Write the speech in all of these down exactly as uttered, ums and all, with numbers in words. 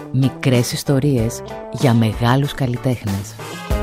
Μικρές ιστορίες για μεγάλους καλλιτέχνες.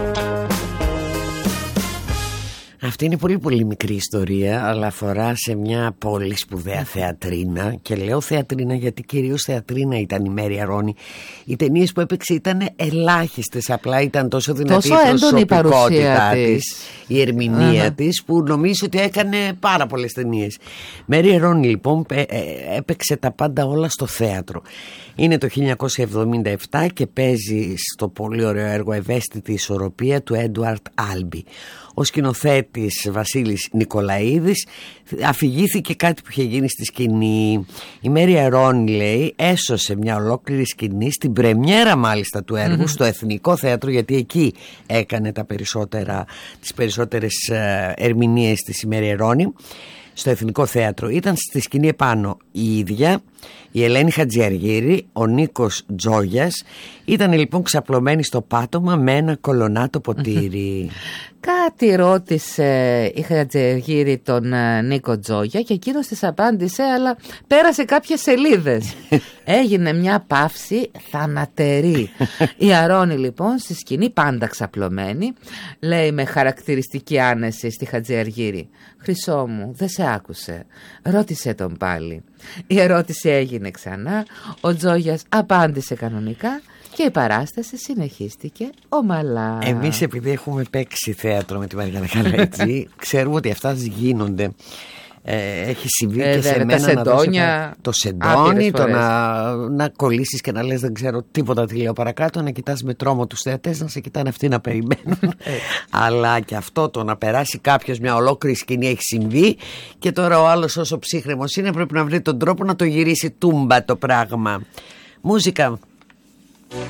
Αυτή είναι πολύ πολύ μικρή ιστορία, αλλά αφορά σε μια πολύ σπουδαία θεατρίνα. Και λέω θεατρίνα γιατί κυρίως θεατρίνα ήταν η Μέρη Αρώνη. Οι ταινίες που έπαιξε ήταν ελάχιστες, απλά ήταν τόσο δυνατή τόσο η προσωπικότητά της, της, η ερμηνεία uh-huh. της, που νομίζω ότι έκανε πάρα πολλές ταινίες. Μέρη Αρώνη λοιπόν έπαιξε τα πάντα όλα στο θέατρο. Είναι το χίλια εννιακόσια εβδομήντα επτά και παίζει στο πολύ ωραίο έργο Ευαίσθητη Ισορροπία του Έντουαρτ Άλμπι. Ο σκηνοθέτης Βασίλης Νικολαίδης αφηγήθηκε κάτι που είχε γίνει στη σκηνή. Η Μέρη Αρώνη, λέει, έσωσε μια ολόκληρη σκηνή στην πρεμιέρα μάλιστα του έργου mm-hmm. στο Εθνικό Θέατρο, γιατί εκεί έκανε τα περισσότερα, τις περισσότερες ερμηνείες της η Μέρη Αρώνη. Στο Εθνικό Θέατρο ήταν στη σκηνή επάνω η ίδια, η Ελένη Χατζιαργύρη, ο Νίκος Τζόγιας. Ήταν λοιπόν ξαπλωμένοι στο πάτωμα με ένα κολονάτο ποτήρι. Κάτι ρώτησε η Χατζιαργύρη τον Νίκο Τζόγια και εκείνος της απάντησε, αλλά πέρασε κάποιες σελίδες. Έγινε μια παύση θανατερή. Η Αρώνη λοιπόν στη σκηνή, πάντα ξαπλωμένη, λέει με χαρακτηριστική άνεση στη Χατζιαργύρη: «Χρυσό μου, δεν σε άκουσε, ρώτησε τον πάλι». Η ερώτηση έγινε ξανά, ο Τζόγιας απάντησε κανονικά και η παράσταση συνεχίστηκε ομαλά. Εμείς επειδή έχουμε παίξει θέατρο με τη Μαριάννα Καλέτζη, ξέρουμε ότι αυτά γίνονται. Ε, έχει συμβεί ε, και σε μένα σεντόνια, να δώσω το σεντόνι, το να, να κολλήσεις και να λες δεν ξέρω τίποτα τι λέω παρακάτω, να κοιτάς με τρόμο τους θεατές, να σε κοιτάνε αυτοί να περιμένουν. Αλλά και αυτό το να περάσει κάποιος μια ολόκληρη σκηνή έχει συμβεί και τώρα ο άλλος όσο ψύχρεμος είναι πρέπει να βρει τον τρόπο να το γυρίσει τούμπα το πράγμα. Μουσika.